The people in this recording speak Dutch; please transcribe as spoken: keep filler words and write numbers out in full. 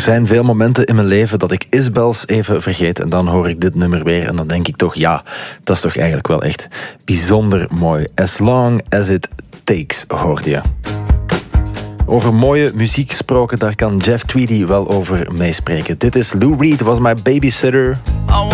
zijn veel momenten in mijn leven dat ik Isbels even vergeet en dan hoor ik dit nummer weer en dan denk ik toch, ja, dat is toch eigenlijk wel echt bijzonder mooi. As Long As It Takes, hoorde je. Over mooie muziek gesproken, daar kan Jeff Tweedy wel over meespreken. Dit is Lou Reed, Was My Babysitter.